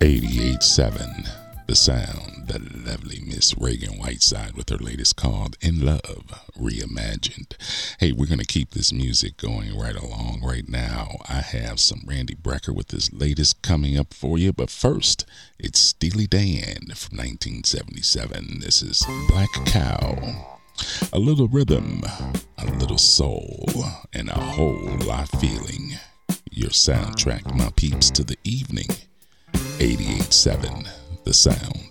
88.7, the sound, the lovely Miss Reagan Whiteside with her latest called In Love, Reimagined. Hey, we're going to keep this music going right along right now. I have some Randy Brecker with his latest coming up for you, but first, it's Steely Dan from 1977. This is Black Cow. A little rhythm, a little soul, and a whole lot feeling. Your soundtrack, my peeps, to the evening. 88.7, the sound.